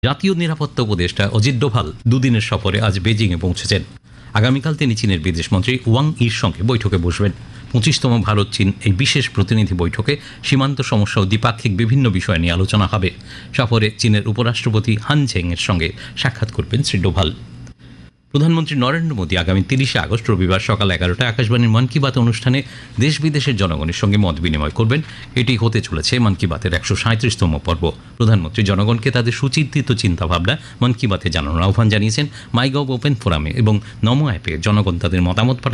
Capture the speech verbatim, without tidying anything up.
জাতীয় নিরাপত্তা উপদেষ্টা অজিত ডোভাল দুদিনের সফরে আজ বেজিংয়ে পৌঁছেছেন। আগামীকাল তিনি চীনের বিদেশমন্ত্রী ওয়াং ইর সঙ্গে বৈঠকে বসবেন। পঁচিশতম ভারত চীন এই বিশেষ প্রতিনিধি বৈঠকে সীমান্ত সমস্যা ও দ্বিপাক্ষিক বিভিন্ন বিষয় নিয়ে আলোচনা হবে। সফরে চীনের উপরাষ্ট্রপতি হান ঝেং এর সঙ্গে সাক্ষাৎ করবেন শ্রী ডোভাল। প্রধানমন্ত্রী নরেন্দ্র মোদী আগামী তিরিশে আগস্ট রবিবার সকাল এগারোটায় আকাশবাণীর মন কি বাত অনুষ্ঠানে দেশ বিদেশের জনগণের সঙ্গে মত বিনিময় করবেন। এটি হতে চলেছে মন কি বাতের একশো সাঁত্রিশতম পর্ব। প্রধানমন্ত্রী জনগণকে তাদের সুচিন্তিত চিন্তাভাবনা মন কি বাতে জানানোর আহ্বান জানিয়েছেন। মাইগভ ওপেন ফোরামে এবং নমো অ্যাপে জনগণ তাদের মতামত